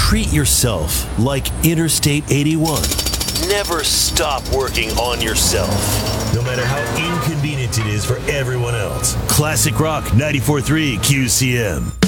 treat yourself like Interstate 81. Never stop working on yourself, no matter how inconvenient it is for everyone else. Classic Rock 94.3 QCM.